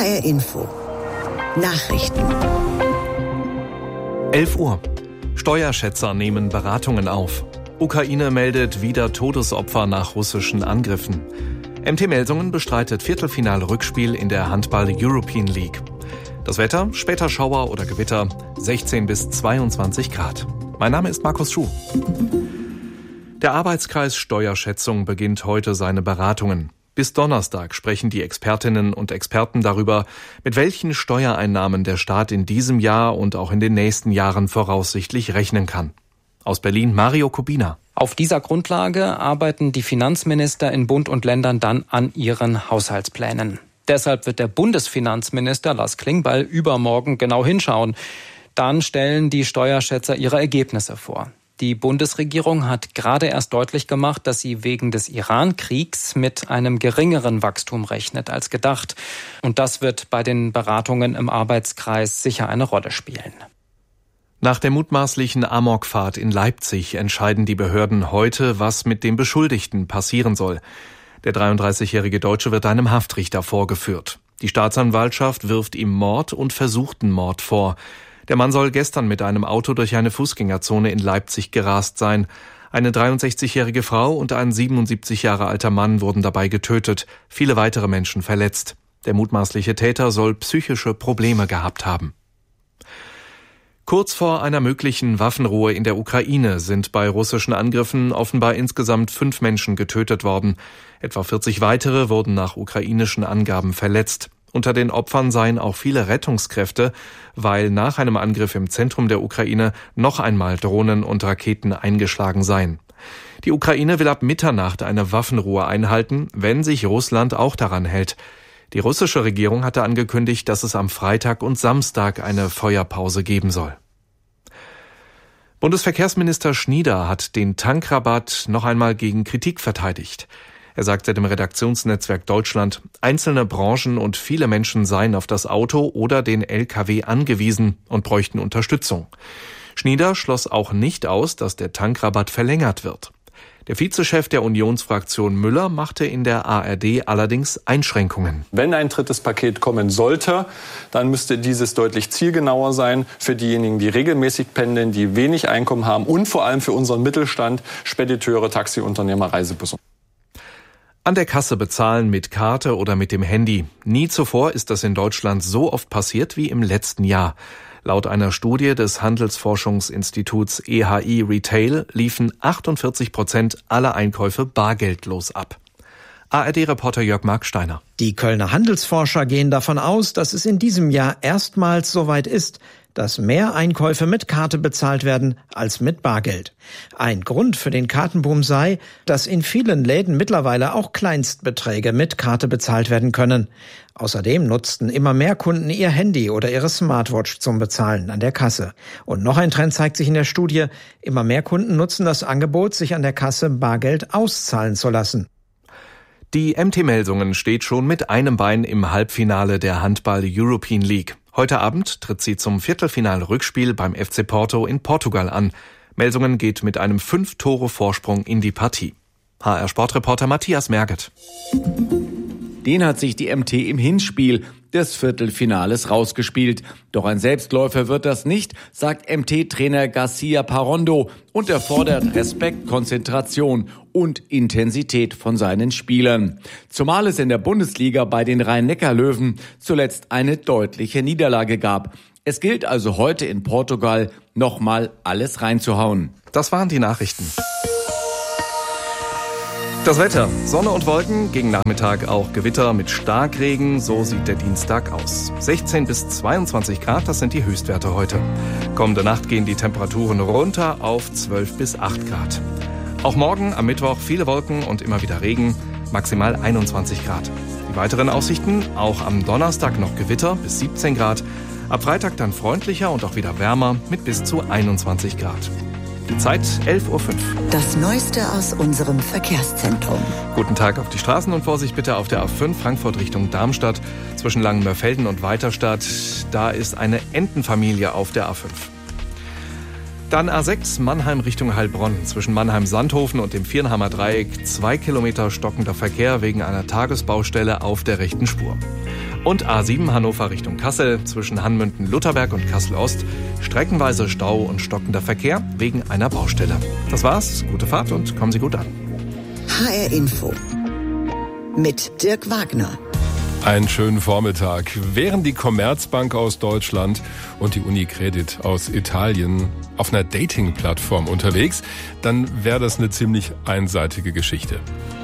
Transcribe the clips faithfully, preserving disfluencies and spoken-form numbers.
R Info. Nachrichten. elf Uhr. Steuerschätzer nehmen Beratungen auf. Ukraine meldet wieder Todesopfer nach russischen Angriffen. M T Melsungen bestreitet Viertelfinale-Rückspiel in der Handball-European League. Das Wetter, später Schauer oder Gewitter, sechzehn bis zweiundzwanzig Grad. Mein Name ist Markus Schuh. Der Arbeitskreis Steuerschätzung beginnt heute seine Beratungen. Bis Donnerstag sprechen die Expertinnen und Experten darüber, mit welchen Steuereinnahmen der Staat in diesem Jahr und auch in den nächsten Jahren voraussichtlich rechnen kann. Aus Berlin Mario Kubina. Auf dieser Grundlage arbeiten die Finanzminister in Bund und Ländern dann an ihren Haushaltsplänen. Deshalb wird der Bundesfinanzminister Lars Klingbeil übermorgen genau hinschauen. Dann stellen die Steuerschätzer ihre Ergebnisse vor. Die Bundesregierung hat gerade erst deutlich gemacht, dass sie wegen des Iran-Kriegs mit einem geringeren Wachstum rechnet als gedacht. Und das wird bei den Beratungen im Arbeitskreis sicher eine Rolle spielen. Nach der mutmaßlichen Amokfahrt in Leipzig entscheiden die Behörden heute, was mit dem Beschuldigten passieren soll. Der dreiunddreißigjährige Deutsche wird einem Haftrichter vorgeführt. Die Staatsanwaltschaft wirft ihm Mord und versuchten Mord vor. Der Mann soll gestern mit einem Auto durch eine Fußgängerzone in Leipzig gerast sein. Eine dreiundsechzigjährige Frau und ein siebenundsiebzig Jahre alter Mann wurden dabei getötet, viele weitere Menschen verletzt. Der mutmaßliche Täter soll psychische Probleme gehabt haben. Kurz vor einer möglichen Waffenruhe in der Ukraine sind bei russischen Angriffen offenbar insgesamt fünf Menschen getötet worden. Etwa vierzig weitere wurden nach ukrainischen Angaben verletzt. Unter den Opfern seien auch viele Rettungskräfte, weil nach einem Angriff im Zentrum der Ukraine noch einmal Drohnen und Raketen eingeschlagen seien. Die Ukraine will ab Mitternacht eine Waffenruhe einhalten, wenn sich Russland auch daran hält. Die russische Regierung hatte angekündigt, dass es am Freitag und Samstag eine Feuerpause geben soll. Bundesverkehrsminister Schnieder hat den Tankrabatt noch einmal gegen Kritik verteidigt. Er sagte dem Redaktionsnetzwerk Deutschland, einzelne Branchen und viele Menschen seien auf das Auto oder den L K W angewiesen und bräuchten Unterstützung. Schnieder schloss auch nicht aus, dass der Tankrabatt verlängert wird. Der Vizechef der Unionsfraktion Müller machte in der A R D allerdings Einschränkungen. Wenn ein drittes Paket kommen sollte, dann müsste dieses deutlich zielgenauer sein für diejenigen, die regelmäßig pendeln, die wenig Einkommen haben und vor allem für unseren Mittelstand, Spediteure, Taxiunternehmer, Reisebusse. An der Kasse bezahlen mit Karte oder mit dem Handy. Nie zuvor ist das in Deutschland so oft passiert wie im letzten Jahr. Laut einer Studie des Handelsforschungsinstituts E H I Retail liefen achtundvierzig Prozent aller Einkäufe bargeldlos ab. A R D-Reporter Jörg Marksteiner. Die Kölner Handelsforscher gehen davon aus, dass es in diesem Jahr erstmals soweit ist, dass mehr Einkäufe mit Karte bezahlt werden als mit Bargeld. Ein Grund für den Kartenboom sei, dass in vielen Läden mittlerweile auch Kleinstbeträge mit Karte bezahlt werden können. Außerdem nutzten immer mehr Kunden ihr Handy oder ihre Smartwatch zum Bezahlen an der Kasse. Und noch ein Trend zeigt sich in der Studie, immer mehr Kunden nutzen das Angebot, sich an der Kasse Bargeld auszahlen zu lassen. Die M T Melsungen steht schon mit einem Bein im Halbfinale der Handball-European League. Heute Abend tritt sie zum Viertelfinal-Rückspiel beim F C Porto in Portugal an. Melsungen geht mit einem fünf Tore Vorsprung in die Partie. H R-Sportreporter Matthias Merget. Den hat sich die M T im Hinspiel des Viertelfinales rausgespielt. Doch ein Selbstläufer wird das nicht, sagt M T-Trainer Garcia Parondo. Und er fordert Respekt, Konzentration und Intensität von seinen Spielern. Zumal es in der Bundesliga bei den Rhein-Neckar-Löwen zuletzt eine deutliche Niederlage gab. Es gilt also heute in Portugal nochmal alles reinzuhauen. Das waren die Nachrichten. Das Wetter. Sonne und Wolken, gegen Nachmittag auch Gewitter mit Starkregen. So sieht der Dienstag aus. sechzehn bis zweiundzwanzig Grad, das sind die Höchstwerte heute. Kommende Nacht gehen die Temperaturen runter auf zwölf bis acht Grad. Auch morgen am Mittwoch viele Wolken und immer wieder Regen, maximal einundzwanzig Grad. Die weiteren Aussichten, auch am Donnerstag noch Gewitter bis siebzehn Grad. Ab Freitag dann freundlicher und auch wieder wärmer mit bis zu einundzwanzig Grad. Die Zeit elf Uhr fünf. Das Neueste aus unserem Verkehrszentrum. Guten Tag auf die Straßen und Vorsicht bitte auf der A fünf Frankfurt Richtung Darmstadt. Zwischen Langenmörfelden und Weiterstadt, da ist eine Entenfamilie auf der A fünf. Dann A sechs Mannheim Richtung Heilbronn. Zwischen Mannheim-Sandhofen und dem Viernheimer Dreieck zwei Kilometer stockender Verkehr wegen einer Tagesbaustelle auf der rechten Spur. Und A sieben Hannover Richtung Kassel zwischen Hanmünden-Lutherberg und Kassel-Ost. Streckenweise Stau und stockender Verkehr wegen einer Baustelle. Das war's. Gute Fahrt und kommen Sie gut an. H R Info mit Dirk Wagner. Einen schönen Vormittag. Wären die Commerzbank aus Deutschland und die Unicredit aus Italien auf einer Dating-Plattform unterwegs, dann wäre das eine ziemlich einseitige Geschichte.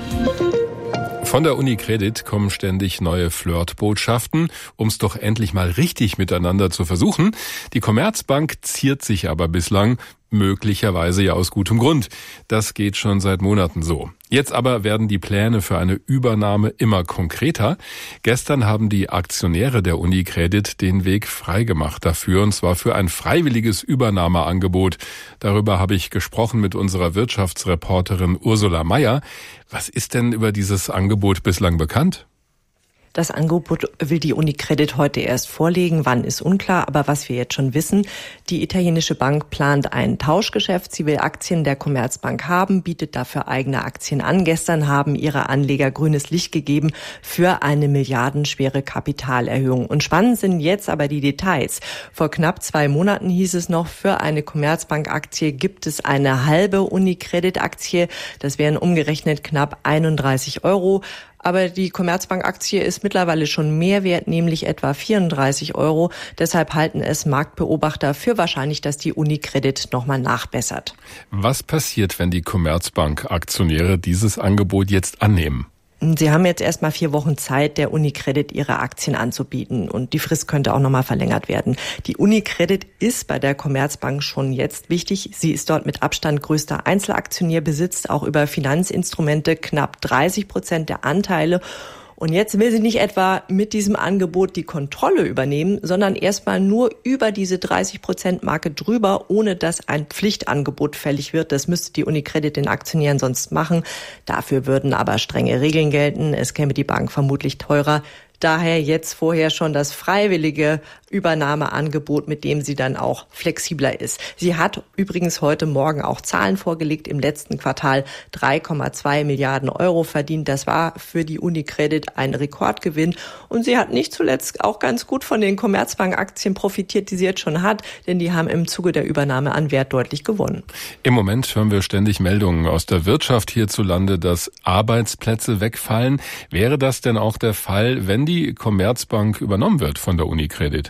Von der Unicredit kommen ständig neue Flirtbotschaften, um es doch endlich mal richtig miteinander zu versuchen. Die Commerzbank ziert sich aber bislang, möglicherweise ja aus gutem Grund. Das geht schon seit Monaten so. Jetzt aber werden die Pläne für eine Übernahme immer konkreter. Gestern haben die Aktionäre der Unicredit den Weg freigemacht dafür, und zwar für ein freiwilliges Übernahmeangebot. Darüber habe ich gesprochen mit unserer Wirtschaftsreporterin Ursula Meier. Was ist denn über dieses Angebot bislang bekannt? Das Angebot will die Unicredit heute erst vorlegen. Wann ist unklar, aber was wir jetzt schon wissen, die italienische Bank plant ein Tauschgeschäft. Sie will Aktien der Commerzbank haben, bietet dafür eigene Aktien an. Gestern haben ihre Anleger grünes Licht gegeben für eine milliardenschwere Kapitalerhöhung. Und spannend sind jetzt aber die Details. Vor knapp zwei Monaten hieß es noch, für eine Commerzbank-Aktie gibt es eine halbe Unicredit-Aktie. Das wären umgerechnet knapp einunddreißig Euro. Aber die Commerzbank-Aktie ist mittlerweile schon mehr wert, nämlich etwa vierunddreißig Euro. Deshalb halten es Marktbeobachter für wahrscheinlich, dass die Unicredit nochmal nachbessert. Was passiert, wenn die Commerzbank-Aktionäre dieses Angebot jetzt annehmen? Sie haben jetzt erstmal vier Wochen Zeit, der Unicredit ihre Aktien anzubieten. Und die Frist könnte auch nochmal verlängert werden. Die Unicredit ist bei der Commerzbank schon jetzt wichtig. Sie ist dort mit Abstand größter Einzelaktionär, besitzt auch über Finanzinstrumente knapp dreißig Prozent der Anteile. Und jetzt will sie nicht etwa mit diesem Angebot die Kontrolle übernehmen, sondern erstmal nur über diese dreißig Prozent Marke drüber, ohne dass ein Pflichtangebot fällig wird. Das müsste die Unicredit den Aktionären sonst machen. Dafür würden aber strenge Regeln gelten. Es käme die Bank vermutlich teurer. Daher jetzt vorher schon das freiwillige Übernahmeangebot, mit dem sie dann auch flexibler ist. Sie hat übrigens heute Morgen auch Zahlen vorgelegt. Im letzten Quartal drei Komma zwei Milliarden Euro verdient. Das war für die Unicredit ein Rekordgewinn. Und sie hat nicht zuletzt auch ganz gut von den Commerzbank-Aktien profitiert, die sie jetzt schon hat, denn die haben im Zuge der Übernahme an Wert deutlich gewonnen. Im Moment hören wir ständig Meldungen aus der Wirtschaft hierzulande, dass Arbeitsplätze wegfallen. Wäre das denn auch der Fall, wenn die Commerzbank übernommen wird von der Unicredit?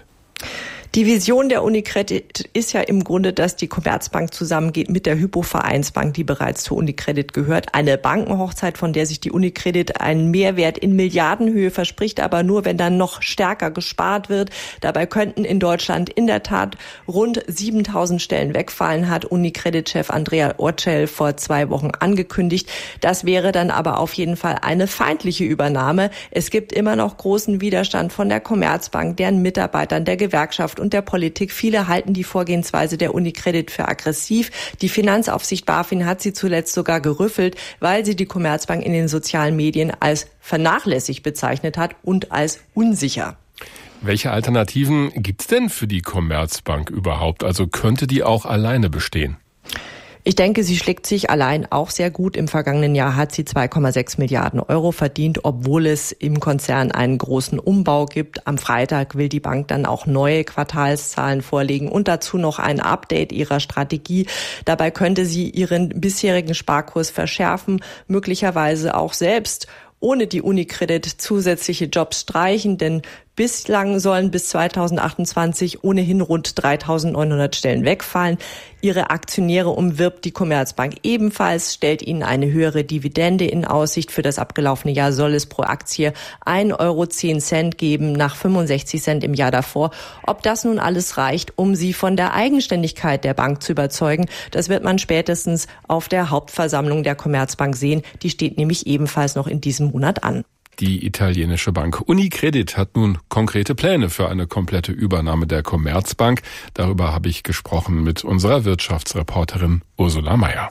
Die Vision der Unicredit ist ja im Grunde, dass die Commerzbank zusammengeht mit der Hypo-Vereinsbank, die bereits zur Unicredit gehört. Eine Bankenhochzeit, von der sich die Unicredit einen Mehrwert in Milliardenhöhe verspricht, aber nur, wenn dann noch stärker gespart wird. Dabei könnten in Deutschland in der Tat rund siebentausend Stellen wegfallen, hat Unicredit-Chef Andrea Orcel vor zwei Wochen angekündigt. Das wäre dann aber auf jeden Fall eine feindliche Übernahme. Es gibt immer noch großen Widerstand von der Commerzbank, deren Mitarbeitern, der Gewerkschaft und der Politik. Viele halten die Vorgehensweise der Unicredit für aggressiv. Die Finanzaufsicht BaFin hat sie zuletzt sogar gerüffelt, weil sie die Commerzbank in den sozialen Medien als vernachlässigt bezeichnet hat und als unsicher. Welche Alternativen gibt's denn für die Commerzbank überhaupt? Also könnte die auch alleine bestehen? Ich denke, sie schlägt sich allein auch sehr gut. Im vergangenen Jahr hat sie zwei Komma sechs Milliarden Euro verdient, obwohl es im Konzern einen großen Umbau gibt. Am Freitag will die Bank dann auch neue Quartalszahlen vorlegen und dazu noch ein Update ihrer Strategie. Dabei könnte sie ihren bisherigen Sparkurs verschärfen, möglicherweise auch selbst ohne die Unicredit zusätzliche Jobs streichen, denn bislang sollen bis zweitausendachtundzwanzig ohnehin rund dreitausendneunhundert Stellen wegfallen. Ihre Aktionäre umwirbt die Commerzbank ebenfalls, stellt ihnen eine höhere Dividende in Aussicht. Für das abgelaufene Jahr soll es pro Aktie ein Euro zehn geben, nach fünfundsechzig Cent im Jahr davor. Ob das nun alles reicht, um sie von der Eigenständigkeit der Bank zu überzeugen, das wird man spätestens auf der Hauptversammlung der Commerzbank sehen. Die steht nämlich ebenfalls noch in diesem Monat an. Die italienische Bank Unicredit hat nun konkrete Pläne für eine komplette Übernahme der Commerzbank. Darüber habe ich gesprochen mit unserer Wirtschaftsreporterin Ursula Meier.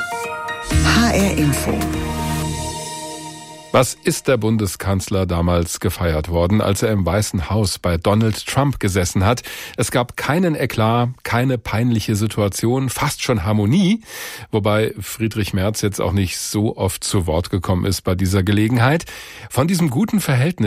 H R Info. Was ist der Bundeskanzler damals gefeiert worden, als er im Weißen Haus bei Donald Trump gesessen hat? Es gab keinen Eklat, keine peinliche Situation, fast schon Harmonie, wobei Friedrich Merz jetzt auch nicht so oft zu Wort gekommen ist bei dieser Gelegenheit. Von diesem guten Verhältnis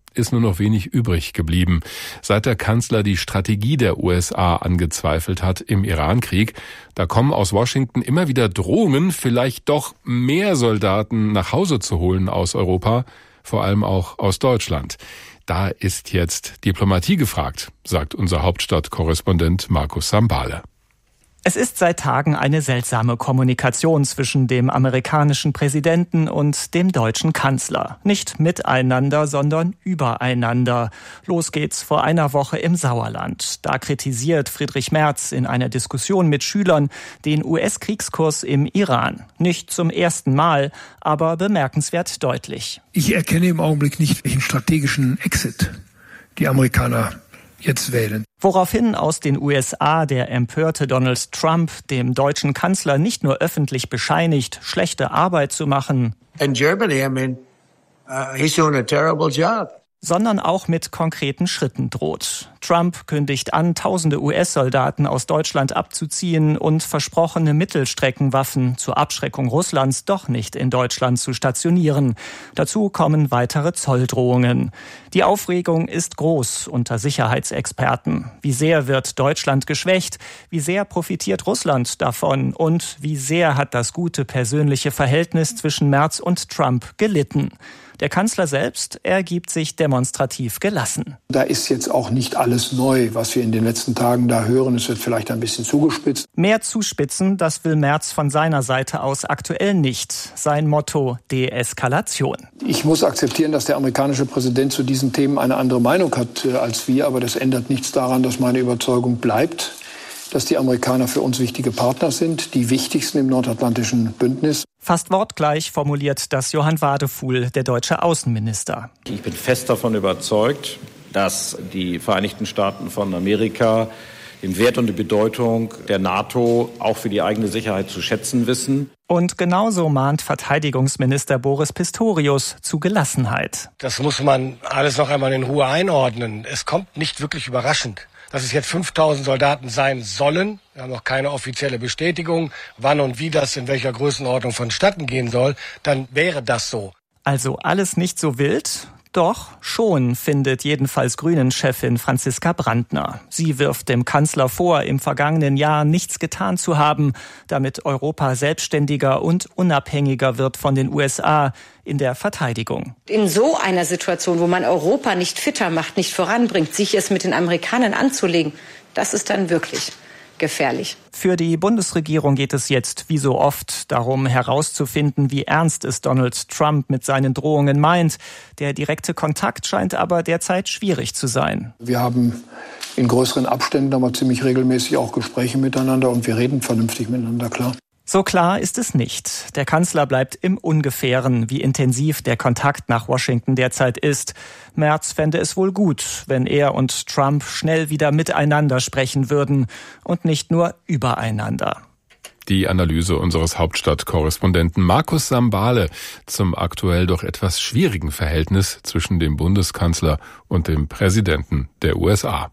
ist nur noch wenig übrig geblieben. Seit der Kanzler die Strategie der U S A angezweifelt hat im Irankrieg, da kommen aus Washington immer wieder Drohungen, vielleicht doch mehr Soldaten nach Hause zu holen aus Europa, vor allem auch aus Deutschland. Da ist jetzt Diplomatie gefragt, sagt unser Hauptstadtkorrespondent Markus Sambale. Es ist seit Tagen eine seltsame Kommunikation zwischen dem amerikanischen Präsidenten und dem deutschen Kanzler. Nicht miteinander, sondern übereinander. Los geht's vor einer Woche im Sauerland. Da kritisiert Friedrich Merz in einer Diskussion mit Schülern den U S-Kriegskurs im Iran. Nicht zum ersten Mal, aber bemerkenswert deutlich. Ich erkenne im Augenblick nicht, welchen strategischen Exit die Amerikaner jetzt wählen. Woraufhin aus den U S A der empörte Donald Trump dem deutschen Kanzler nicht nur öffentlich bescheinigt, schlechte Arbeit zu machen, In Germany, I mean, uh, he's doing a terrible job. sondern auch mit konkreten Schritten droht. Trump kündigt an, tausende U S-Soldaten aus Deutschland abzuziehen und versprochene Mittelstreckenwaffen zur Abschreckung Russlands doch nicht in Deutschland zu stationieren. Dazu kommen weitere Zolldrohungen. Die Aufregung ist groß unter Sicherheitsexperten. Wie sehr wird Deutschland geschwächt? Wie sehr profitiert Russland davon? Und wie sehr hat das gute persönliche Verhältnis zwischen Merz und Trump gelitten? Der Kanzler selbst ergibt sich demonstrativ gelassen. Da ist jetzt auch nicht alles neu, was wir in den letzten Tagen da hören. Es wird vielleicht ein bisschen zugespitzt. Mehr zuspitzen, das will Merz von seiner Seite aus aktuell nicht. Sein Motto: Deeskalation. Ich muss akzeptieren, dass der amerikanische Präsident zu diesen Themen eine andere Meinung hat äh, als wir. Aber das ändert nichts daran, dass meine Überzeugung bleibt, dass die Amerikaner für uns wichtige Partner sind, die wichtigsten im nordatlantischen Bündnis. Fast wortgleich formuliert das Johann Wadefuhl, der deutsche Außenminister. Ich bin fest davon überzeugt, dass die Vereinigten Staaten von Amerika den Wert und die Bedeutung der NATO auch für die eigene Sicherheit zu schätzen wissen. Und genauso mahnt Verteidigungsminister Boris Pistorius zu Gelassenheit. Das muss man alles noch einmal in Ruhe einordnen. Es kommt nicht wirklich überraschend, dass es jetzt fünftausend Soldaten sein sollen. Wir haben noch keine offizielle Bestätigung, wann und wie das in welcher Größenordnung vonstatten gehen soll. Dann wäre das so. Also alles nicht so wild? Doch schon, findet jedenfalls Grünen-Chefin Franziska Brandner. Sie wirft dem Kanzler vor, im vergangenen Jahr nichts getan zu haben, damit Europa selbstständiger und unabhängiger wird von den U S A in der Verteidigung. In so einer Situation, wo man Europa nicht fitter macht, nicht voranbringt, sich es mit den Amerikanern anzulegen, das ist dann wirklich gefährlich. Für die Bundesregierung geht es jetzt, wie so oft, darum herauszufinden, wie ernst es Donald Trump mit seinen Drohungen meint. Der direkte Kontakt scheint aber derzeit schwierig zu sein. Wir haben in größeren Abständen aber ziemlich regelmäßig auch Gespräche miteinander und wir reden vernünftig miteinander, klar. So klar ist es nicht. Der Kanzler bleibt im Ungefähren, wie intensiv der Kontakt nach Washington derzeit ist. Merz fände es wohl gut, wenn er und Trump schnell wieder miteinander sprechen würden und nicht nur übereinander. Die Analyse unseres Hauptstadtkorrespondenten Markus Sambale zum aktuell doch etwas schwierigen Verhältnis zwischen dem Bundeskanzler und dem Präsidenten der U S A.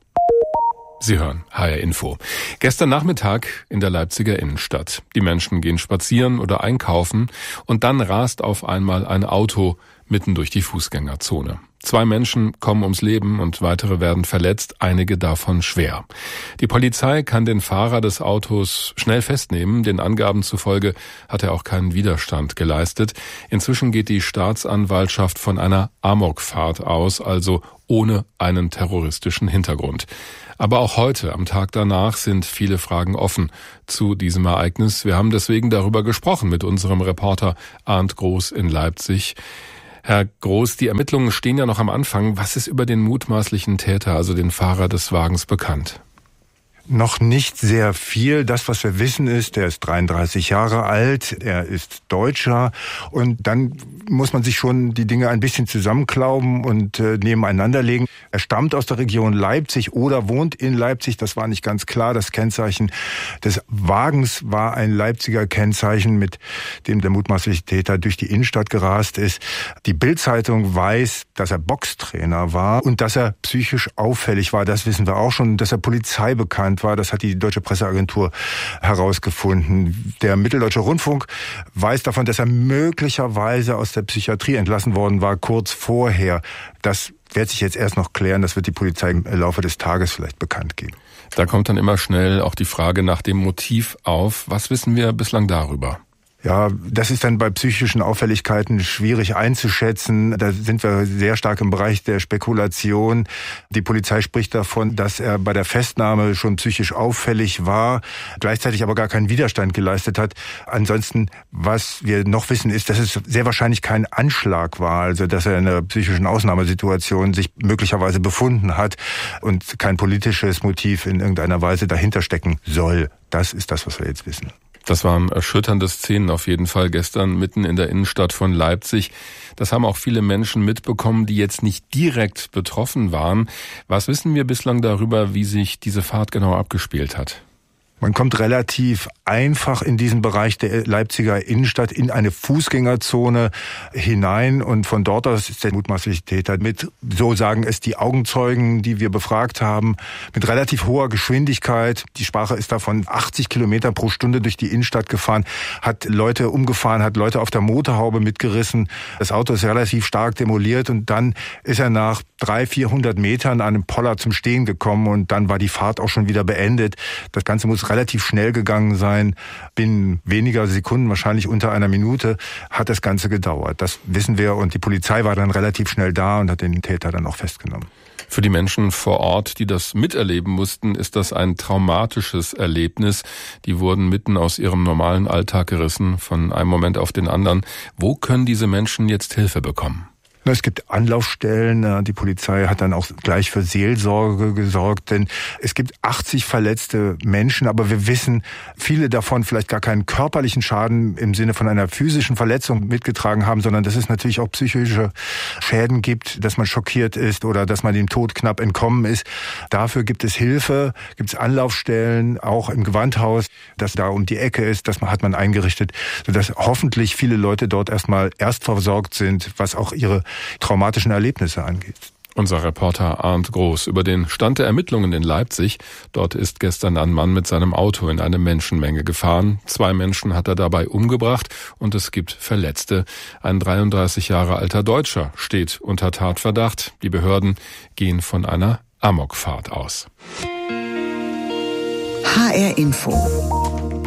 Sie hören H R Info. Gestern Nachmittag in der Leipziger Innenstadt. Die Menschen gehen spazieren oder einkaufen und dann rast auf einmal ein Auto mitten durch die Fußgängerzone. Zwei Menschen kommen ums Leben und weitere werden verletzt, einige davon schwer. Die Polizei kann den Fahrer des Autos schnell festnehmen. Den Angaben zufolge hat er auch keinen Widerstand geleistet. Inzwischen geht die Staatsanwaltschaft von einer Amokfahrt aus, also ohne einen terroristischen Hintergrund. Aber auch heute, am Tag danach, sind viele Fragen offen zu diesem Ereignis. Wir haben deswegen darüber gesprochen mit unserem Reporter Arndt Groß in Leipzig. Herr Groß, die Ermittlungen stehen ja noch am Anfang. Was ist über den mutmaßlichen Täter, also den Fahrer des Wagens, bekannt? Noch nicht sehr viel. Das, was wir wissen, ist, er ist dreiunddreißig Jahre alt, er ist Deutscher und dann muss man sich schon die Dinge ein bisschen zusammenklauben und äh, nebeneinander legen. Er stammt aus der Region Leipzig oder wohnt in Leipzig, das war nicht ganz klar. Das Kennzeichen des Wagens war ein Leipziger Kennzeichen, mit dem der mutmaßliche Täter durch die Innenstadt gerast ist. Die Bild-Zeitung weiß, dass er Boxtrainer war und dass er psychisch auffällig war, das wissen wir auch schon, dass er Polizei bekannt Zustand war. Das hat die Deutsche Presseagentur herausgefunden. Der Mitteldeutsche Rundfunk weiß davon, dass er möglicherweise aus der Psychiatrie entlassen worden war, kurz vorher. Das wird sich jetzt erst noch klären. Das wird die Polizei im Laufe des Tages vielleicht bekannt geben. Da kommt dann immer schnell auch die Frage nach dem Motiv auf. Was wissen wir bislang darüber? Ja, das ist dann bei psychischen Auffälligkeiten schwierig einzuschätzen. Da sind wir sehr stark im Bereich der Spekulation. Die Polizei spricht davon, dass er bei der Festnahme schon psychisch auffällig war, gleichzeitig aber gar keinen Widerstand geleistet hat. Ansonsten, was wir noch wissen, ist, dass es sehr wahrscheinlich kein Anschlag war, also dass er in einer psychischen Ausnahmesituation sich möglicherweise befunden hat und kein politisches Motiv in irgendeiner Weise dahinter stecken soll. Das ist das, was wir jetzt wissen. Das waren erschütternde Szenen auf jeden Fall gestern mitten in der Innenstadt von Leipzig. Das haben auch viele Menschen mitbekommen, die jetzt nicht direkt betroffen waren. Was wissen wir bislang darüber, wie sich diese Fahrt genau abgespielt hat? Man kommt relativ einfach in diesen Bereich der Leipziger Innenstadt in eine Fußgängerzone hinein und von dort aus ist der mutmaßliche Täter mit, so sagen es die Augenzeugen, die wir befragt haben, mit relativ hoher Geschwindigkeit. Die Sprache ist da von achtzig Kilometer pro Stunde durch die Innenstadt gefahren, hat Leute umgefahren, hat Leute auf der Motorhaube mitgerissen. Das Auto ist relativ stark demoliert und dann ist er nach dreihundert, vierhundert Metern an einem Poller zum Stehen gekommen und dann war die Fahrt auch schon wieder beendet. Das Ganze muss relativ schnell gegangen sein. Binnen weniger Sekunden, wahrscheinlich unter einer Minute, hat das Ganze gedauert. Das wissen wir und die Polizei war dann relativ schnell da und hat den Täter dann auch festgenommen. Für die Menschen vor Ort, die das miterleben mussten, ist das ein traumatisches Erlebnis. Die wurden mitten aus ihrem normalen Alltag gerissen, von einem Moment auf den anderen. Wo können diese Menschen jetzt Hilfe bekommen? Es gibt Anlaufstellen, die Polizei hat dann auch gleich für Seelsorge gesorgt, denn es gibt achtzig verletzte Menschen, aber wir wissen, viele davon vielleicht gar keinen körperlichen Schaden im Sinne von einer physischen Verletzung mitgetragen haben, sondern dass es natürlich auch psychische Schäden gibt, dass man schockiert ist oder dass man dem Tod knapp entkommen ist. Dafür gibt es Hilfe, gibt es Anlaufstellen, auch im Gewandhaus, das da um die Ecke ist, das hat man eingerichtet, sodass hoffentlich viele Leute dort erstmal erst versorgt sind, was auch ihre traumatischen Erlebnisse angeht. Unser Reporter Arndt Groß über den Stand der Ermittlungen in Leipzig. Dort ist gestern ein Mann mit seinem Auto in eine Menschenmenge gefahren. Zwei Menschen hat er dabei umgebracht und es gibt Verletzte. Ein dreiunddreißig Jahre alter Deutscher steht unter Tatverdacht. Die Behörden gehen von einer Amokfahrt aus. H R Info.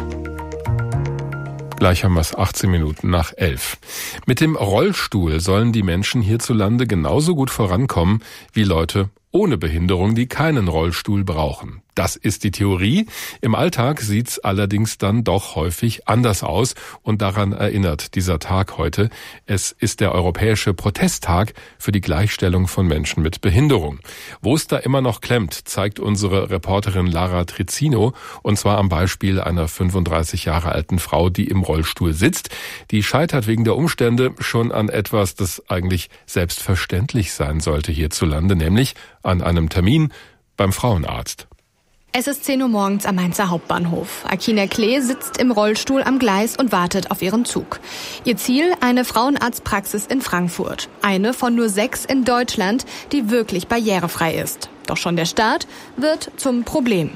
Gleich haben wir es achtzehn Minuten nach elf. Mit dem Rollstuhl sollen die Menschen hierzulande genauso gut vorankommen wie Leute ohne Behinderung, die keinen Rollstuhl brauchen. Das ist die Theorie. Im Alltag sieht's allerdings dann doch häufig anders aus und daran erinnert dieser Tag heute. Es ist der Europäische Protesttag für die Gleichstellung von Menschen mit Behinderung. Wo es da immer noch klemmt, zeigt unsere Reporterin Lara Trizzino und zwar am Beispiel einer fünfunddreißig Jahre alten Frau, die im Rollstuhl sitzt. Die scheitert wegen der Umstände schon an etwas, das eigentlich selbstverständlich sein sollte hierzulande, nämlich an einem Termin beim Frauenarzt. Es ist zehn Uhr morgens am Mainzer Hauptbahnhof. Akina Klee sitzt im Rollstuhl am Gleis und wartet auf ihren Zug. Ihr Ziel, eine Frauenarztpraxis in Frankfurt. Eine von nur sechs in Deutschland, die wirklich barrierefrei ist. Doch schon der Start wird zum Problem.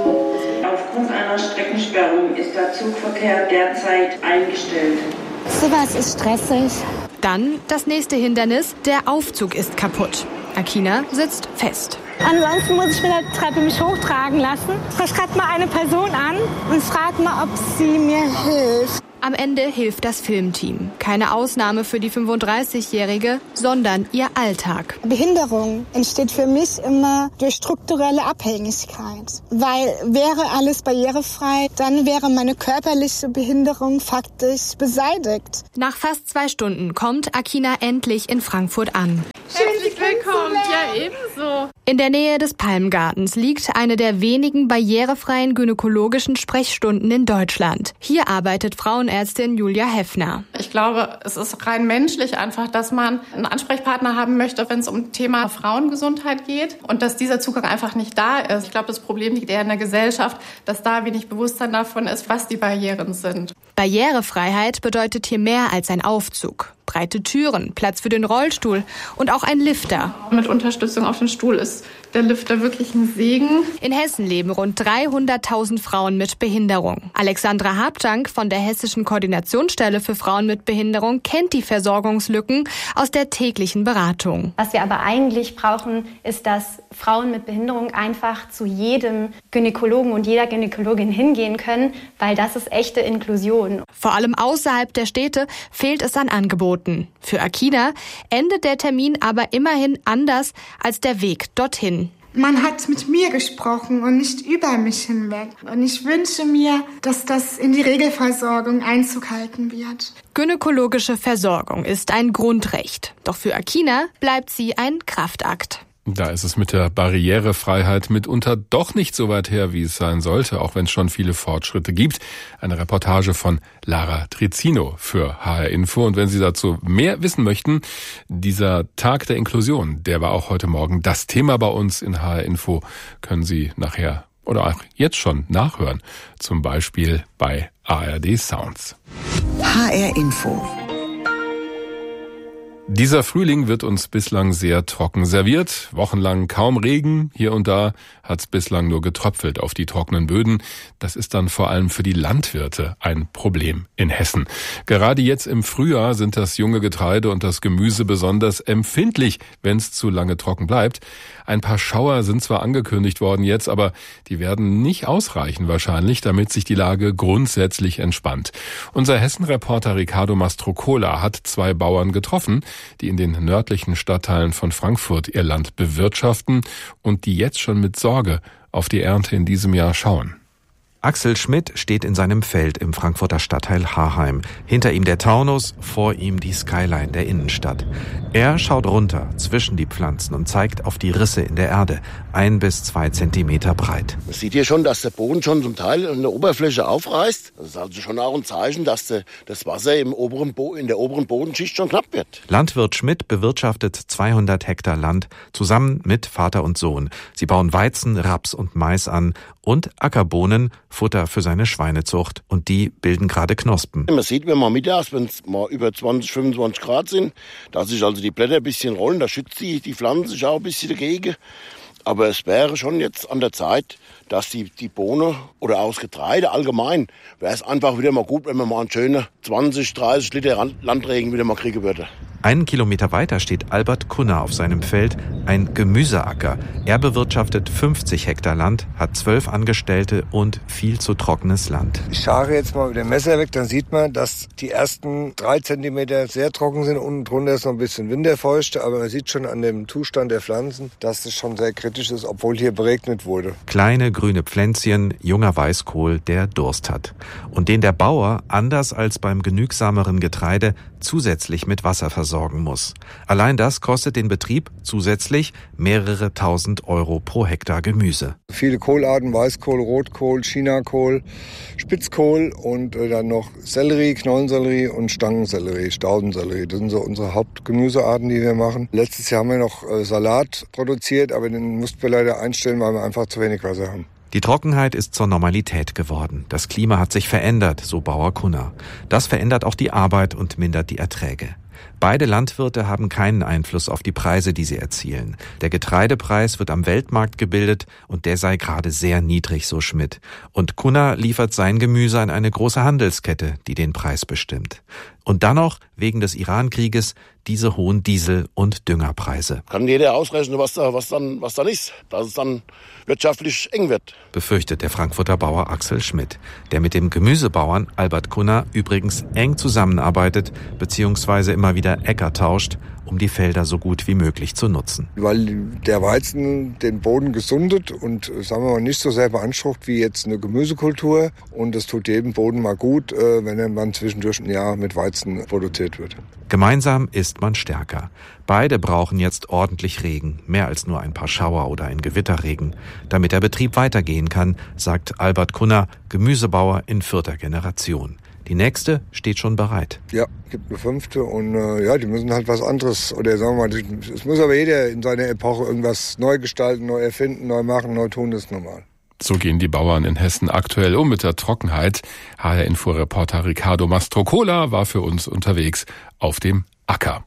Aufgrund einer Streckensperrung ist der Zugverkehr derzeit eingestellt. Sowas ist stressig. Dann das nächste Hindernis, der Aufzug ist kaputt. Akina sitzt fest. Ansonsten muss ich mit der Treppe mich hochtragen lassen. Ich schreibe mal eine Person an und frage mal, ob sie mir hilft. Am Ende hilft das Filmteam. Keine Ausnahme für die fünfunddreißigjährige, sondern ihr Alltag. Behinderung entsteht für mich immer durch strukturelle Abhängigkeit. Weil wäre alles barrierefrei, dann wäre meine körperliche Behinderung faktisch beseitigt. Nach fast zwei Stunden kommt Akina endlich in Frankfurt an. Herzlich willkommen, ja ebenso. In der Nähe des Palmgartens liegt eine der wenigen barrierefreien gynäkologischen Sprechstunden in Deutschland. Hier arbeitet Frauenärztin Julia Heffner. Ich glaube, es ist rein menschlich einfach, dass man einen Ansprechpartner haben möchte, wenn es um Thema Frauengesundheit geht und dass dieser Zugang einfach nicht da ist. Ich glaube, das Problem liegt eher in der Gesellschaft, dass da wenig Bewusstsein davon ist, was die Barrieren sind. Barrierefreiheit bedeutet hier mehr als ein Aufzug. breite Türen, Platz für den Rollstuhl und auch ein Lifter. Mit Unterstützung auf dem Stuhl ist der Lifter wirklich ein Segen. In Hessen leben rund dreihunderttausend Frauen mit Behinderung. Alexandra Habtank von der Hessischen Koordinationsstelle für Frauen mit Behinderung kennt die Versorgungslücken aus der täglichen Beratung. Was wir aber eigentlich brauchen, ist, dass Frauen mit Behinderung einfach zu jedem Gynäkologen und jeder Gynäkologin hingehen können, weil das ist echte Inklusion. Vor allem außerhalb der Städte fehlt es an Angeboten. Für Akina endet der Termin aber immerhin anders als der Weg dorthin. Man hat mit mir gesprochen und nicht über mich hinweg. Und ich wünsche mir, dass das in die Regelversorgung Einzug halten wird. Gynäkologische Versorgung ist ein Grundrecht. Doch für Akina bleibt sie ein Kraftakt. Da ist es mit der Barrierefreiheit mitunter doch nicht so weit her, wie es sein sollte, auch wenn es schon viele Fortschritte gibt. Eine Reportage von Lara Trezino für H R Info. Und wenn Sie dazu mehr wissen möchten, dieser Tag der Inklusion, der war auch heute Morgen das Thema bei uns in H R Info, können Sie nachher oder auch jetzt schon nachhören. Zum Beispiel bei A R D Sounds. H R Info. Dieser Frühling wird uns bislang sehr trocken serviert. Wochenlang kaum Regen. Hier und da hat es bislang nur getröpfelt auf die trockenen Böden. Das ist dann vor allem für die Landwirte ein Problem in Hessen. Gerade jetzt im Frühjahr sind das junge Getreide und das Gemüse besonders empfindlich, wenn es zu lange trocken bleibt. Ein paar Schauer sind zwar angekündigt worden jetzt, aber die werden nicht ausreichen wahrscheinlich, damit sich die Lage grundsätzlich entspannt. Unser Hessen-Reporter Riccardo Mastrocola hat zwei Bauern getroffen, die in den nördlichen Stadtteilen von Frankfurt ihr Land bewirtschaften und die jetzt schon mit Sorge auf die Ernte in diesem Jahr schauen. Axel Schmidt steht in seinem Feld im Frankfurter Stadtteil Harheim. Hinter ihm der Taunus, vor ihm die Skyline der Innenstadt. Er schaut runter zwischen die Pflanzen und zeigt auf die Risse in der Erde, ein bis zwei Zentimeter breit. Man sieht hier schon, dass der Boden schon zum Teil in der Oberfläche aufreißt. Das ist also schon auch ein Zeichen, dass der, das Wasser im oberen Bo- in der oberen Bodenschicht schon knapp wird. Landwirt Schmidt bewirtschaftet zweihundert Hektar Land zusammen mit Vater und Sohn. Sie bauen Weizen, Raps und Mais an und Ackerbohnen, Futter für seine Schweinezucht. Und die bilden gerade Knospen. Man sieht, wenn man mittags, wenn es mal über zwanzig, fünfundzwanzig Grad sind, dass sich also die Blätter ein bisschen rollen, da schützt die, die Pflanze sich auch ein bisschen dagegen. Aber es wäre schon jetzt an der Zeit, dass die, die Bohne oder auch das Getreide allgemein, wäre es einfach wieder mal gut, wenn man mal einen schönen zwanzig, dreißig Liter Landregen wieder mal kriegen würde. Einen Kilometer weiter steht Albert Kunner auf seinem Feld, ein Gemüseacker. Er bewirtschaftet fünfzig Hektar Land, hat zwölf Angestellte und viel zu trockenes Land. Ich schare jetzt mal mit dem Messer weg, dann sieht man, dass die ersten drei Zentimeter sehr trocken sind. Unten drunter ist noch ein bisschen winterfeucht, aber man sieht schon an dem Zustand der Pflanzen, dass es schon sehr kritisch ist, obwohl hier beregnet wurde. Kleine grüne Pflänzchen, junger Weißkohl, der Durst hat. Und den der Bauer, anders als beim genügsameren Getreide, zusätzlich mit Wasser versorgen muss. Allein das kostet den Betrieb zusätzlich mehrere tausend Euro pro Hektar Gemüse. Viele Kohlarten, Weißkohl, Rotkohl, Chinakohl, Spitzkohl und äh, dann noch Sellerie, Knollensellerie und Stangensellerie, Staudensellerie. Das sind so unsere Hauptgemüsearten, die wir machen. Letztes Jahr haben wir noch äh, Salat produziert, aber den mussten wir leider einstellen, weil wir einfach zu wenig Wasser haben. Die Trockenheit ist zur Normalität geworden. Das Klima hat sich verändert, so Bauer Kunner. Das verändert auch die Arbeit und mindert die Erträge. Beide Landwirte haben keinen Einfluss auf die Preise, die sie erzielen. Der Getreidepreis wird am Weltmarkt gebildet und der sei gerade sehr niedrig, so Schmidt. Und Kunner liefert sein Gemüse an eine große Handelskette, die den Preis bestimmt. Und dann noch, wegen des Iran-Krieges, diese hohen Diesel- und Düngerpreise. Kann jeder ausrechnen, was da, was dann, was dann ist, dass es dann wirtschaftlich eng wird. Befürchtet der Frankfurter Bauer Axel Schmidt, der mit dem Gemüsebauern Albert Kunner übrigens eng zusammenarbeitet, beziehungsweise immer wieder Äcker tauscht, um die Felder so gut wie möglich zu nutzen. Weil der Weizen den Boden gesundet und, sagen wir mal, nicht so sehr beansprucht wie jetzt eine Gemüsekultur. Und es tut jedem Boden mal gut, wenn er dann zwischendurch ein Jahr mit Weizen produziert wird. Gemeinsam ist man stärker. Beide brauchen jetzt ordentlich Regen, mehr als nur ein paar Schauer oder ein Gewitterregen, damit der Betrieb weitergehen kann, sagt Albert Kunner, Gemüsebauer in vierter Generation. Die nächste steht schon bereit. Ja, gibt eine fünfte und äh, ja, die müssen halt was anderes. Oder sagen wir mal, es muss aber jeder in seiner Epoche irgendwas neu gestalten, neu erfinden, neu machen, neu tun, das ist normal. So gehen die Bauern in Hessen aktuell um mit der Trockenheit. H R-Info-Reporter Riccardo Mastrocola war für uns unterwegs auf dem Acker.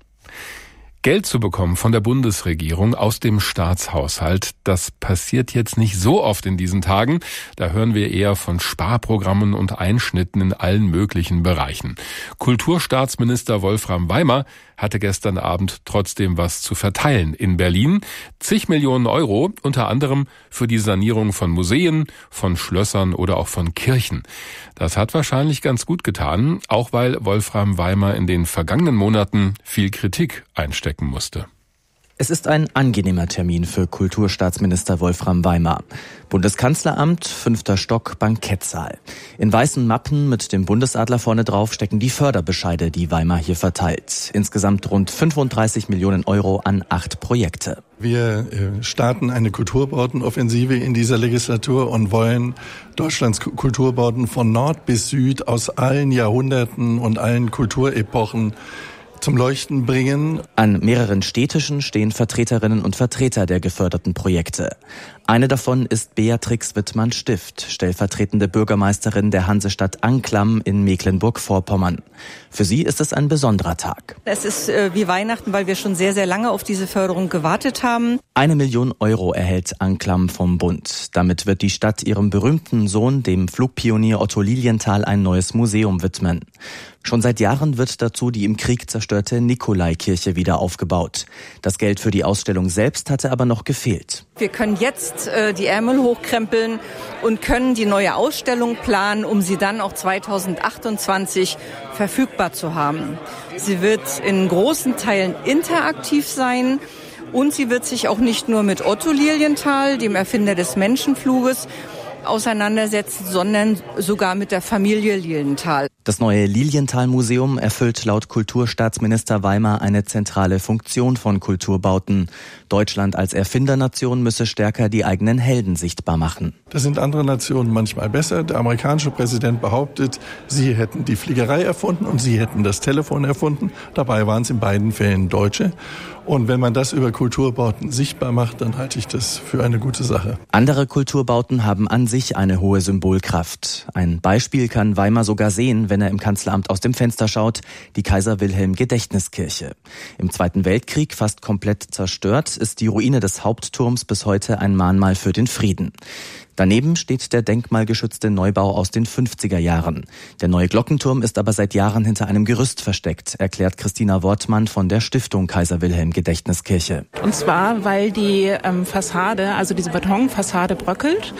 Geld zu bekommen von der Bundesregierung aus dem Staatshaushalt, das passiert jetzt nicht so oft in diesen Tagen. Da hören wir eher von Sparprogrammen und Einschnitten in allen möglichen Bereichen. Kulturstaatsminister Wolfram Weimer hatte gestern Abend trotzdem was zu verteilen in Berlin. Zig Millionen Euro, unter anderem für die Sanierung von Museen, von Schlössern oder auch von Kirchen. Das hat wahrscheinlich ganz gut getan, auch weil Wolfram Weimer in den vergangenen Monaten viel Kritik einstecken musste. Es ist ein angenehmer Termin für Kulturstaatsminister Wolfram Weimer. Bundeskanzleramt, fünfter Stock, Bankettsaal. In weißen Mappen mit dem Bundesadler vorne drauf stecken die Förderbescheide, die Weimer hier verteilt. Insgesamt rund fünfunddreißig Millionen Euro an acht Projekte. Wir starten eine Kulturbordenoffensive in dieser Legislatur und wollen Deutschlands Kulturborden von Nord bis Süd aus allen Jahrhunderten und allen Kulturepochen zum Leuchten bringen. An mehreren Städtischen stehen Vertreterinnen und Vertreter der geförderten Projekte. Eine davon ist Beatrix Wittmann-Stift, stellvertretende Bürgermeisterin der Hansestadt Anklam in Mecklenburg-Vorpommern. Für sie ist es ein besonderer Tag. Es ist äh, wie Weihnachten, weil wir schon sehr, sehr lange auf diese Förderung gewartet haben. Eine Million Euro erhält Anklam vom Bund. Damit wird die Stadt ihrem berühmten Sohn, dem Flugpionier Otto Lilienthal, ein neues Museum widmen. Schon seit Jahren wird dazu die im Krieg zerstörte Nikolaikirche wieder aufgebaut. Das Geld für die Ausstellung selbst hatte aber noch gefehlt. Wir können jetzt äh, die Ärmel hochkrempeln und können die neue Ausstellung planen, um sie dann auch zweitausendachtundzwanzig verfügbar zu haben. Sie wird in großen Teilen interaktiv sein und sie wird sich auch nicht nur mit Otto Lilienthal, dem Erfinder des Menschenfluges, auseinandersetzen, sondern sogar mit der Familie Lilienthal. Das neue Lilienthal-Museum erfüllt laut Kulturstaatsminister Weimer eine zentrale Funktion von Kulturbauten. Deutschland als Erfindernation müsse stärker die eigenen Helden sichtbar machen. Da sind andere Nationen manchmal besser. Der amerikanische Präsident behauptet, sie hätten die Fliegerei erfunden und sie hätten das Telefon erfunden. Dabei waren es in beiden Fällen Deutsche. Und wenn man das über Kulturbauten sichtbar macht, dann halte ich das für eine gute Sache. Andere Kulturbauten haben an sich eine hohe Symbolkraft. Ein Beispiel kann Weimer sogar sehen, wenn er im Kanzleramt aus dem Fenster schaut, die Kaiser-Wilhelm-Gedächtniskirche. Im Zweiten Weltkrieg fast komplett zerstört, ist die Ruine des Hauptturms bis heute ein Mahnmal für den Frieden. Daneben steht der denkmalgeschützte Neubau aus den fünfziger Jahren. Der neue Glockenturm ist aber seit Jahren hinter einem Gerüst versteckt, erklärt Christina Wortmann von der Stiftung Kaiser-Wilhelm-Gedächtniskirche. Und zwar, weil die ähm, Fassade, also diese Betonfassade bröckelt.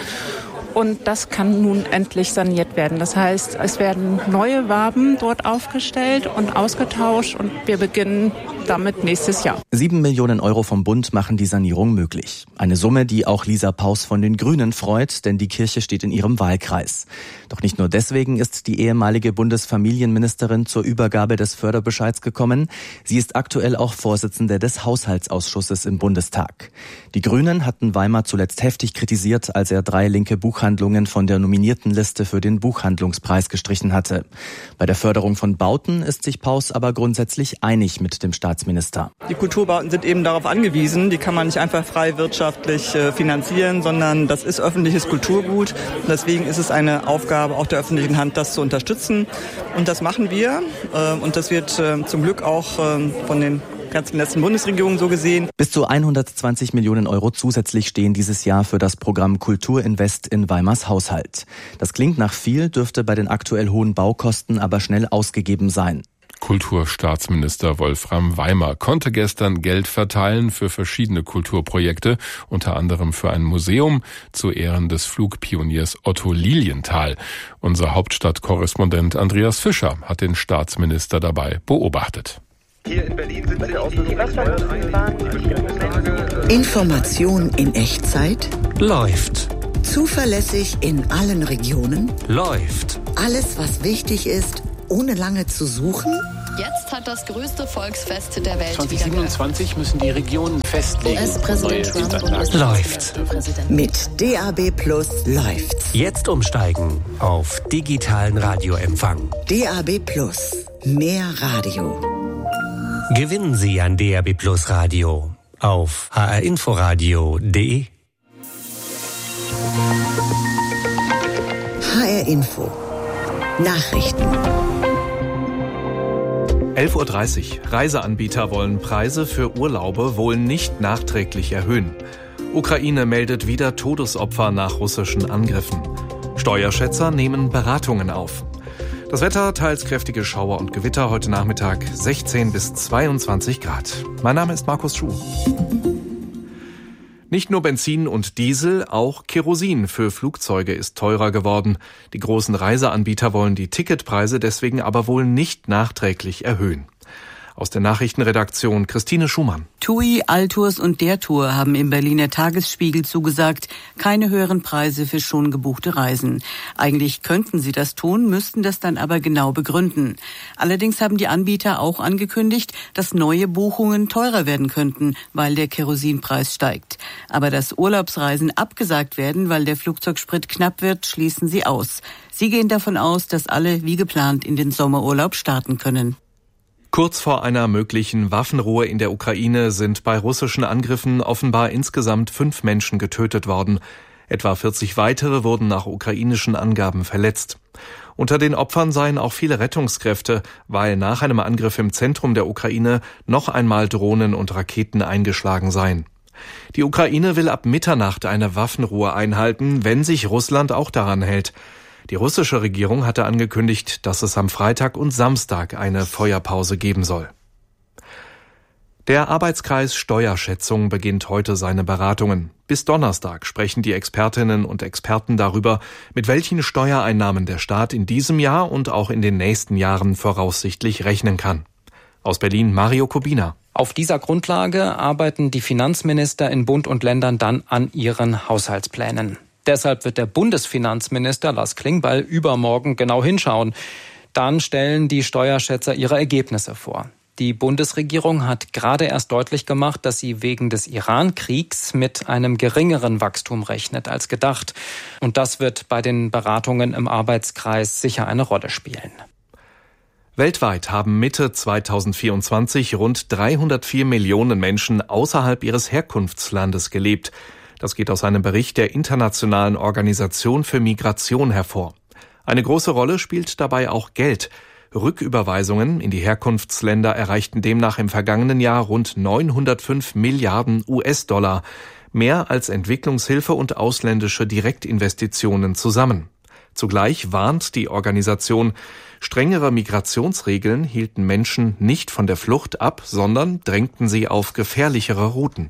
Und das kann nun endlich saniert werden. Das heißt, es werden neue Waben dort aufgestellt und ausgetauscht und wir beginnen damit nächstes Jahr. Sieben Millionen Euro vom Bund machen die Sanierung möglich. Eine Summe, die auch Lisa Paus von den Grünen freut, denn die Kirche steht in ihrem Wahlkreis. Doch nicht nur deswegen ist die ehemalige Bundesfamilienministerin zur Übergabe des Förderbescheids gekommen. Sie ist aktuell auch Vorsitzende des Haushaltsausschusses im Bundestag. Die Grünen hatten Weimer zuletzt heftig kritisiert, als er drei linke Buchhandlungen von der nominierten Liste für den Buchhandlungspreis gestrichen hatte. Bei der Förderung von Bauten ist sich Paus aber grundsätzlich einig mit dem Staatsminister. Die Kulturbauten sind eben darauf angewiesen, die kann man nicht einfach frei wirtschaftlich äh, finanzieren, sondern das ist öffentliches Kulturgut. Und deswegen ist es eine Aufgabe auch der öffentlichen Hand, das zu unterstützen. Und das machen wir. Äh, und das wird äh, zum Glück auch äh, von den ganzen letzten Bundesregierungen so gesehen. Bis zu hundertzwanzig Millionen Euro zusätzlich stehen dieses Jahr für das Programm Kulturinvest in Weimars Haushalt. Das klingt nach viel, dürfte bei den aktuell hohen Baukosten aber schnell ausgegeben sein. Kulturstaatsminister Wolfram Weimer konnte gestern Geld verteilen für verschiedene Kulturprojekte, unter anderem für ein Museum zu Ehren des Flugpioniers Otto Lilienthal. Unser Hauptstadtkorrespondent Andreas Fischer hat den Staatsminister dabei beobachtet. Hier in Berlin sind wir auf Information in Echtzeit läuft. Zuverlässig in allen Regionen läuft. Alles, was wichtig ist, ohne lange zu suchen. Jetzt hat das größte Volksfest der Welt zwanzig siebenundzwanzig müssen die Regionen festlegen. U S-Präsident Trump und läuft. Mit D A B Plus läuft's. Jetzt umsteigen auf digitalen Radioempfang. D A B Plus. Mehr Radio. Gewinnen Sie ein D A B Plus Radio auf h r inforadio punkt d e. H R Info. Nachrichten. elf Uhr dreißig. Reiseanbieter wollen Preise für Urlaube wohl nicht nachträglich erhöhen. Ukraine meldet wieder Todesopfer nach russischen Angriffen. Steuerschätzer nehmen Beratungen auf. Das Wetter, teils kräftige Schauer und Gewitter, heute Nachmittag sechzehn bis zweiundzwanzig Grad. Mein Name ist Markus Schuh. Nicht nur Benzin und Diesel, auch Kerosin für Flugzeuge ist teurer geworden. Die großen Reiseanbieter wollen die Ticketpreise deswegen aber wohl nicht nachträglich erhöhen. Aus der Nachrichtenredaktion Christine Schumann. TUI, Altours und der Tour haben im Berliner Tagesspiegel zugesagt, keine höheren Preise für schon gebuchte Reisen. Eigentlich könnten sie das tun, müssten das dann aber genau begründen. Allerdings haben die Anbieter auch angekündigt, dass neue Buchungen teurer werden könnten, weil der Kerosinpreis steigt. Aber dass Urlaubsreisen abgesagt werden, weil der Flugzeugsprit knapp wird, schließen sie aus. Sie gehen davon aus, dass alle wie geplant in den Sommerurlaub starten können. Kurz vor einer möglichen Waffenruhe in der Ukraine sind bei russischen Angriffen offenbar insgesamt fünf Menschen getötet worden. Etwa vierzig weitere wurden nach ukrainischen Angaben verletzt. Unter den Opfern seien auch viele Rettungskräfte, weil nach einem Angriff im Zentrum der Ukraine noch einmal Drohnen und Raketen eingeschlagen seien. Die Ukraine will ab Mitternacht eine Waffenruhe einhalten, wenn sich Russland auch daran hält. Die russische Regierung hatte angekündigt, dass es am Freitag und Samstag eine Feuerpause geben soll. Der Arbeitskreis Steuerschätzung beginnt heute seine Beratungen. Bis Donnerstag sprechen die Expertinnen und Experten darüber, mit welchen Steuereinnahmen der Staat in diesem Jahr und auch in den nächsten Jahren voraussichtlich rechnen kann. Aus Berlin Mario Kubina. Auf dieser Grundlage arbeiten die Finanzminister in Bund und Ländern dann an ihren Haushaltsplänen. Deshalb wird der Bundesfinanzminister Lars Klingbeil übermorgen genau hinschauen. Dann stellen die Steuerschätzer ihre Ergebnisse vor. Die Bundesregierung hat gerade erst deutlich gemacht, dass sie wegen des Iran-Kriegs mit einem geringeren Wachstum rechnet als gedacht. Und das wird bei den Beratungen im Arbeitskreis sicher eine Rolle spielen. Weltweit haben Mitte zweitausendvierundzwanzig rund dreihundertvier Millionen Menschen außerhalb ihres Herkunftslandes gelebt. Das geht aus einem Bericht der Internationalen Organisation für Migration hervor. Eine große Rolle spielt dabei auch Geld. Rücküberweisungen in die Herkunftsländer erreichten demnach im vergangenen Jahr rund neunhundertfünf Milliarden U S-Dollar, mehr als Entwicklungshilfe und ausländische Direktinvestitionen zusammen. Zugleich warnt die Organisation, strengere Migrationsregeln hielten Menschen nicht von der Flucht ab, sondern drängten sie auf gefährlichere Routen.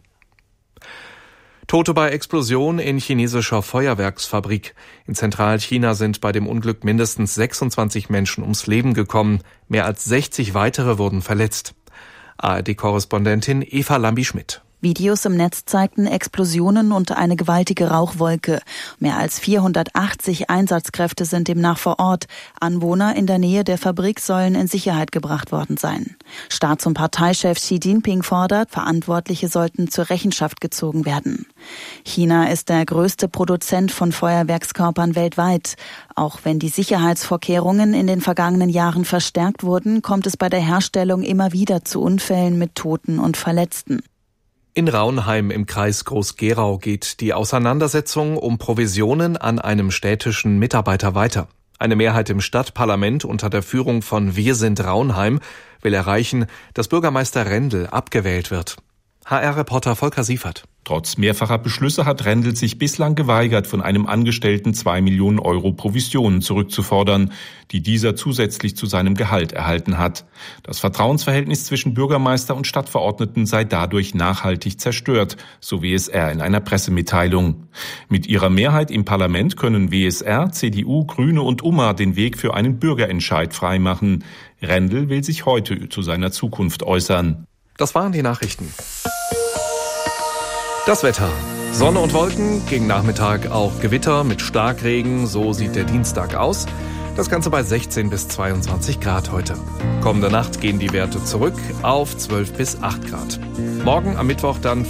Tote bei Explosion in chinesischer Feuerwerksfabrik. In Zentralchina sind bei dem Unglück mindestens sechsundzwanzig Menschen ums Leben gekommen. Mehr als sechzig weitere wurden verletzt. A R D-Korrespondentin Eva Lambi-Schmidt. Videos im Netz zeigten Explosionen und eine gewaltige Rauchwolke. Mehr als vierhundertachtzig Einsatzkräfte sind demnach vor Ort. Anwohner in der Nähe der Fabrik sollen in Sicherheit gebracht worden sein. Staats- und Parteichef Xi Jinping fordert, Verantwortliche sollten zur Rechenschaft gezogen werden. China ist der größte Produzent von Feuerwerkskörpern weltweit. Auch wenn die Sicherheitsvorkehrungen in den vergangenen Jahren verstärkt wurden, kommt es bei der Herstellung immer wieder zu Unfällen mit Toten und Verletzten. In Raunheim im Kreis Groß-Gerau geht die Auseinandersetzung um Provisionen an einem städtischen Mitarbeiter weiter. Eine Mehrheit im Stadtparlament unter der Führung von Wir sind Raunheim will erreichen, dass Bürgermeister Rendel abgewählt wird. H R-Reporter Volker Siefert. Trotz mehrfacher Beschlüsse hat Rendel sich bislang geweigert, von einem Angestellten zwei Millionen Euro Provisionen zurückzufordern, die dieser zusätzlich zu seinem Gehalt erhalten hat. Das Vertrauensverhältnis zwischen Bürgermeister und Stadtverordneten sei dadurch nachhaltig zerstört, so W S R in einer Pressemitteilung. Mit ihrer Mehrheit im Parlament können W S R, C D U, Grüne und U M A den Weg für einen Bürgerentscheid freimachen. Rendel will sich heute zu seiner Zukunft äußern. Das waren die Nachrichten. Das Wetter. Sonne und Wolken, gegen Nachmittag auch Gewitter mit Starkregen, so sieht der Dienstag aus. Das Ganze bei sechzehn bis zweiundzwanzig Grad heute. Kommende Nacht gehen die Werte zurück auf zwölf bis acht Grad. Morgen am Mittwoch dann